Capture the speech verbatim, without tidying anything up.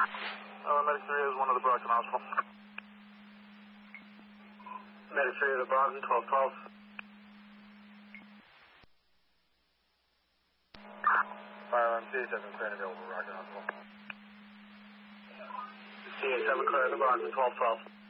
Uh, Medic three is one of the Brockton Hospital. Medic three of the Brockton, twelve twelve. Fire alarm C A seven, clear and available, Brockton Hospital. C A seven, clear of the Brockton, twelve twelve.